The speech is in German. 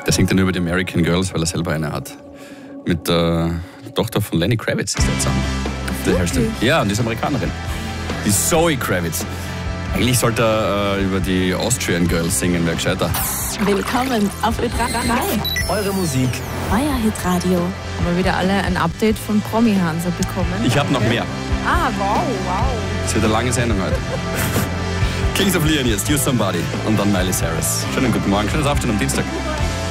Der singt dann über die American Girls, weil er selber eine hat. Mit der Tochter von Lenny Kravitz ist der zusammen. Der herrschte. Ja, und die ist Amerikanerin. Die Zoe Kravitz. Eigentlich sollte er über die Austrian Girls singen, wäre gescheiter. Willkommen auf Ö3. Eure Musik. Euer Hitradio. Haben wir wieder alle ein Update von Promi Hansa bekommen? Ich habe noch mehr. Ah, wow. Es wird eine lange Sendung heute. Kings of Leon jetzt, You Somebody und dann Miley Cyrus. Schönen guten Morgen, schönes Aufstehen am Dienstag.